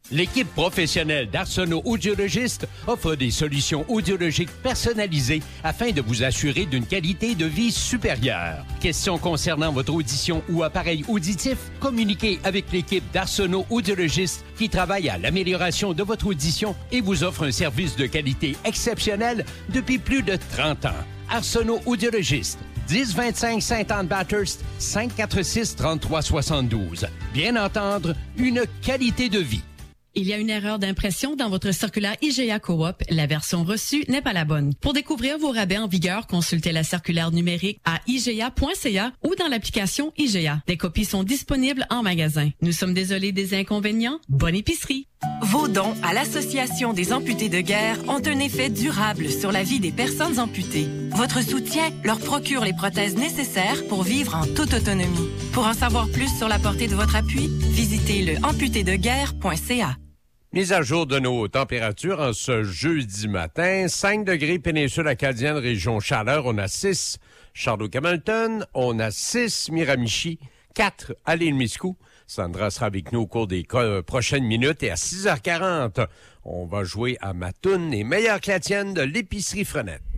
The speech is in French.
L'équipe professionnelle d'Arsenault Audiologistes offre des solutions audiologiques personnalisées afin de vous assurer d'une qualité de vie supérieure. Questions concernant votre audition ou appareil auditif? Communiquez avec l'équipe d'Arsenault Audiologistes qui travaille à l'amélioration de votre audition et vous offre un service de qualité exceptionnel depuis plus de 30 ans. Arsenault Audiologistes, 1025 Saint-Anne-Bathurst, 546-3372. Bien entendre, une qualité de vie. Il y a une erreur d'impression dans votre circulaire IGA Coop. La version reçue n'est pas la bonne. Pour découvrir vos rabais en vigueur, consultez la circulaire numérique à iga.ca ou dans l'application IGA. Des copies sont disponibles en magasin. Nous sommes désolés des inconvénients. Bonne épicerie! Vos dons à l'Association des amputés de guerre ont un effet durable sur la vie des personnes amputées. Votre soutien leur procure les prothèses nécessaires pour vivre en toute autonomie. Pour en savoir plus sur la portée de votre appui, visitez le amputédeguerre.ca. Mise à jour de nos températures en ce jeudi matin. 5 degrés péninsule acadienne, région chaleur. On a 6 Château-Hamilton. On a 6 Miramichi. 4 à l'île Miscou. Sandra sera avec nous au cours des prochaines minutes. Et à 6h40, on va jouer à ma toune et meilleure que la tienne de l'épicerie Frenette.